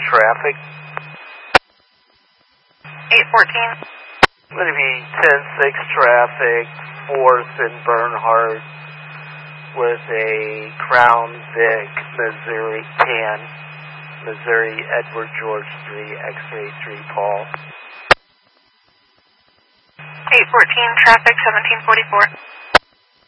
traffic. 814. Going to be 10-6 traffic, 4th and Bernhardt with a Crown Vic, Missouri tan, Missouri Edward George 3, X-ray 3 Paul. 814, traffic 1744.